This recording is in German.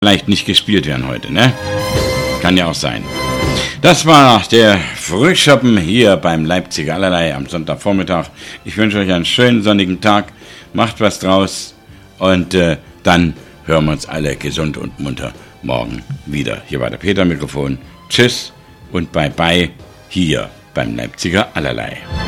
vielleicht nicht gespielt werden heute, ne? Kann ja auch sein. Das war der Frühschoppen hier beim Leipziger Allerlei am Sonntagvormittag. Ich wünsche euch einen schönen sonnigen Tag. Macht was draus und dann hören wir uns alle gesund und munter morgen wieder. Hier war der Peter Mikrofon. Tschüss und bye bye hier beim Leipziger Allerlei.